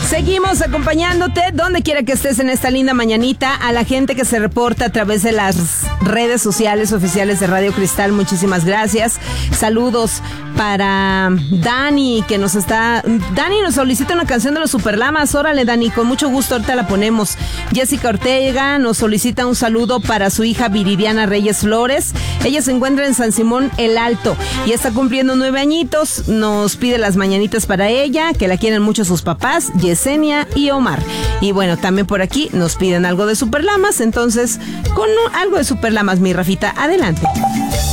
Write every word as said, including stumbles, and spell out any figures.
Seguimos acompañándote donde quiera que estés en esta linda mañanita. A la gente que se reporta a través de las redes sociales oficiales de Radio Cristal, muchísimas gracias. Saludos para Dani, que nos está... Dani nos solicita una canción de los Superlamas. Órale, Dani, con mucho gusto, ahorita la ponemos. Jessica Ortega nos solicita un saludo para su hija Viridiana Reyes Flores. Ella se encuentra en San Simón el Alto y está cumpliendo nueve añitos. Nos pide las mañanitas para ella, que la quieren mucho sus papás, Yesenia y Omar. Y bueno, también por aquí nos piden algo de Superlamas, entonces con algo de Superlamas, mi Rafita, adelante.